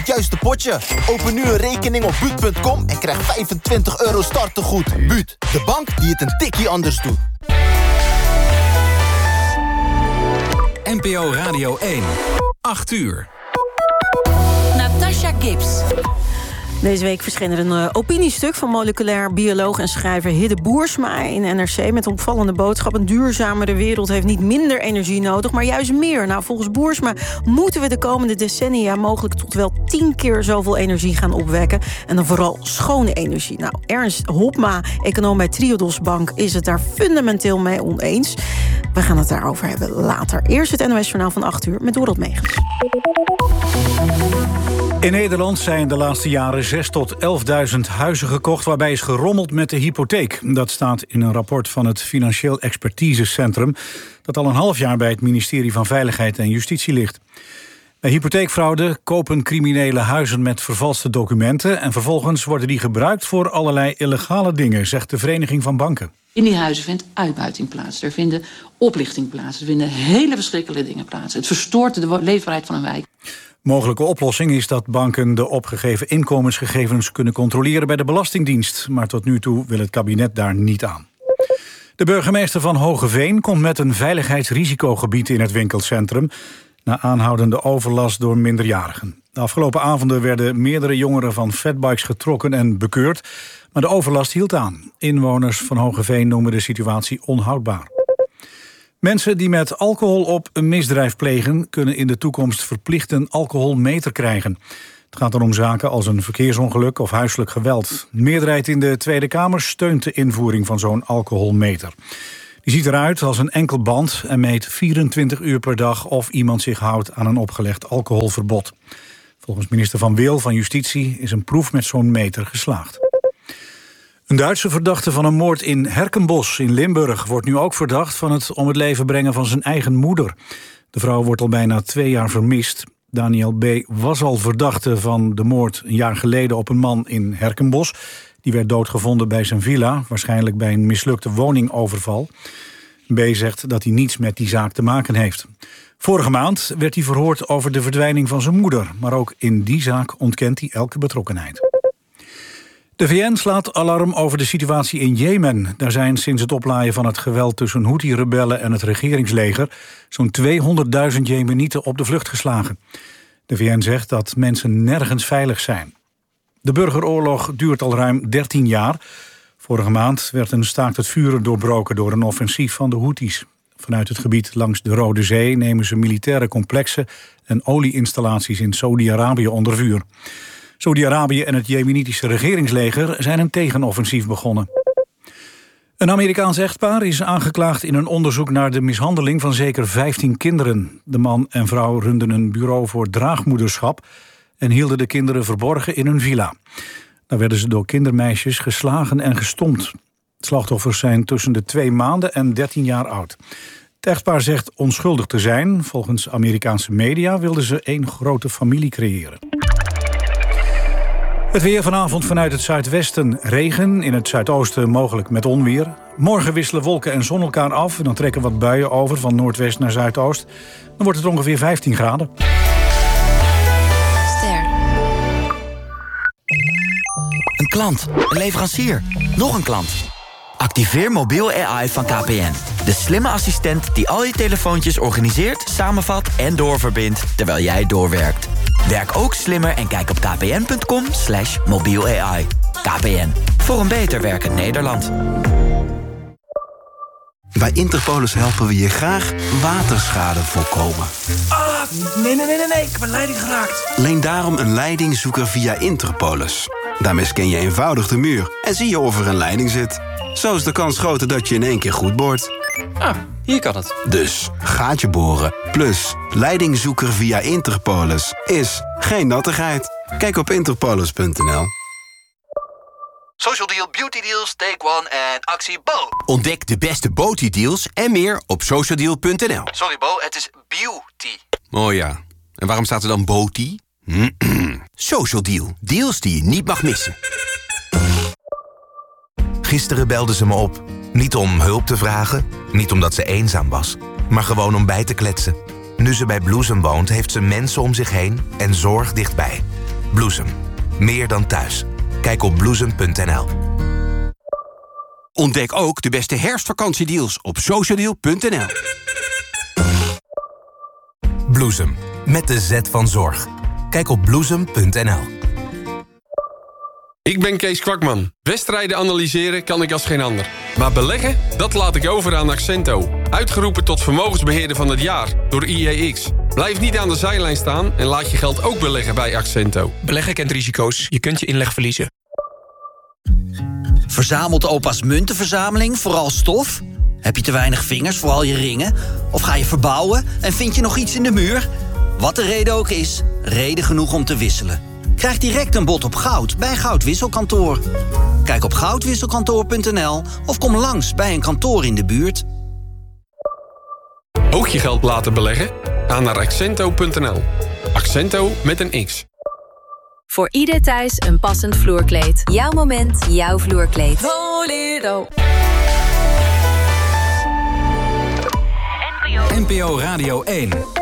Juiste potje. Open nu een rekening op Buut.com en krijg €25 startegoed. Buut, de bank die het een tikkie anders doet. NPO Radio 1, 8 uur. Natasha Gibbs. Deze week verscheen er een opiniestuk van moleculair bioloog en schrijver Hidde Boersma in NRC... met een opvallende boodschap: een duurzamere wereld heeft niet minder energie nodig, maar juist meer. Nou, volgens Boersma moeten we de komende decennia mogelijk tot wel 10 keer zoveel energie gaan opwekken. En dan vooral schone energie. Nou, Ernst Hopma, econoom bij Triodos Bank, is het daar fundamenteel mee oneens. We gaan het daarover hebben later. Eerst het NOS-journaal van 8 uur met Dorot Megens. In Nederland zijn de laatste jaren 6.000 tot 11.000 huizen gekocht waarbij is gerommeld met de hypotheek. Dat staat in een rapport van het Financieel Expertisecentrum dat al een half jaar bij het ministerie van Veiligheid en Justitie ligt. Bij hypotheekfraude kopen criminelen huizen met vervalste documenten en vervolgens worden die gebruikt voor allerlei illegale dingen, zegt de Vereniging van Banken. In die huizen vindt uitbuiting plaats, er vinden oplichting plaats, er vinden hele verschrikkelijke dingen plaats. Het verstoort de leefbaarheid van een wijk. Mogelijke oplossing is dat banken de opgegeven inkomensgegevens kunnen controleren bij de Belastingdienst. Maar tot nu toe wil het kabinet daar niet aan. De burgemeester van Hoogeveen komt met een veiligheidsrisicogebied in het winkelcentrum na aanhoudende overlast door minderjarigen. De afgelopen avonden werden meerdere jongeren van fatbikes getrokken en bekeurd, maar de overlast hield aan. Inwoners van Hoogeveen noemen de situatie onhoudbaar. Mensen die met alcohol op een misdrijf plegen kunnen in de toekomst verplicht een alcoholmeter krijgen. Het gaat dan om zaken als een verkeersongeluk of huiselijk geweld. De meerderheid in de Tweede Kamer steunt de invoering van zo'n alcoholmeter. Die ziet eruit als een enkel band en meet 24 uur per dag of iemand zich houdt aan een opgelegd alcoholverbod. Volgens minister Van Wil van Justitie is een proef met zo'n meter geslaagd. Een Duitse verdachte van een moord in Herkenbosch in Limburg wordt nu ook verdacht van het om het leven brengen van zijn eigen moeder. De vrouw wordt al bijna 2 jaar vermist. Daniel B. was al verdachte van de moord een jaar geleden op een man in Herkenbosch. Die werd doodgevonden bij zijn villa, waarschijnlijk bij een mislukte woningoverval. B. zegt dat hij niets met die zaak te maken heeft. Vorige maand werd hij verhoord over de verdwijning van zijn moeder, maar ook in die zaak ontkent hij elke betrokkenheid. De VN slaat alarm over de situatie in Jemen. Daar zijn sinds het oplaaien van het geweld tussen Houthi-rebellen en het regeringsleger zo'n 200.000 Jemenieten op de vlucht geslagen. De VN zegt dat mensen nergens veilig zijn. De burgeroorlog duurt al ruim 13 jaar. Vorige maand werd een staakt het vuren doorbroken door een offensief van de Houthis. Vanuit het gebied langs de Rode Zee nemen ze militaire complexen en olieinstallaties in Saudi-Arabië onder vuur. Saudi-Arabië en het Jemenitische regeringsleger zijn een tegenoffensief begonnen. Een Amerikaans echtpaar is aangeklaagd in een onderzoek naar de mishandeling van zeker 15 kinderen. De man en vrouw runden een bureau voor draagmoederschap en hielden de kinderen verborgen in hun villa. Daar werden ze door kindermeisjes geslagen en gestompt. De slachtoffers zijn tussen de 2 maanden en 13 jaar oud. Het echtpaar zegt onschuldig te zijn. Volgens Amerikaanse media wilden ze 1 grote familie creëren. Het weer vanavond vanuit het zuidwesten regen, in het zuidoosten mogelijk met onweer. Morgen wisselen wolken en zon elkaar af en dan trekken wat buien over van noordwest naar zuidoost. Dan wordt het ongeveer 15 graden. Ster. Een klant, een leverancier, nog een klant. Activeer mobiel AI van KPN. De slimme assistent die al je telefoontjes organiseert, samenvat en doorverbindt terwijl jij doorwerkt. Werk ook slimmer en kijk op kpn.com/mobiel-AI. KPN, voor een beter werkend Nederland. Bij Interpolis helpen we je graag waterschade voorkomen. Nee, ik heb een leiding geraakt. Leen daarom een leidingzoeker via Interpolis. Daarmee scan je eenvoudig de muur en zie je of er een leiding zit. Zo is de kans groter dat je in één keer goed boort. Ah, hier kan het. Dus, gaatje boren, plus leidingzoeker via Interpolis is geen nattigheid. Kijk op interpolis.nl. Social Deal, Beauty Deals, Take One en actie Bo. Ontdek de beste Beauty-deals en meer op socialdeal.nl. Sorry Bo, het is beauty. Oh ja, en waarom staat er dan Beauty? Social Deal, deals die je niet mag missen. Gisteren belde ze me op. Niet om hulp te vragen, niet omdat ze eenzaam was, maar gewoon om bij te kletsen. Nu ze bij Bloesem woont, heeft ze mensen om zich heen en zorg dichtbij. Bloesem. Meer dan thuis. Kijk op bloesem.nl. Ontdek ook de beste herfstvakantiedeals op socialdeal.nl. Bloesem. Met de Z van zorg. Kijk op bloesem.nl. Ik ben Kees Kwakman. Wedstrijden analyseren kan ik als geen ander. Maar beleggen, dat laat ik over aan Accento. Uitgeroepen tot vermogensbeheerder van het jaar door IEX. Blijf niet aan de zijlijn staan en laat je geld ook beleggen bij Accento. Beleggen kent risico's. Je kunt je inleg verliezen. Verzamelt opa's muntenverzameling vooral stof? Heb je te weinig vingers voor al je ringen? Of ga je verbouwen en vind je nog iets in de muur? Wat de reden ook is, reden genoeg om te wisselen. Krijg direct een bod op goud bij Goudwisselkantoor. Kijk op goudwisselkantoor.nl of kom langs bij een kantoor in de buurt. Ook je geld laten beleggen? Ga naar accento.nl. Accento met een X. Voor ieder thuis een passend vloerkleed. Jouw moment, jouw vloerkleed. NPO Radio 1.